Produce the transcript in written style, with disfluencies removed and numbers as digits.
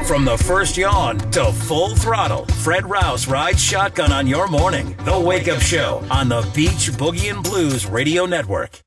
From the first yawn to full throttle, Fred Rouse rides shotgun on your morning. The Wake Up Show on the Beach Boogie and Blues Radio Network.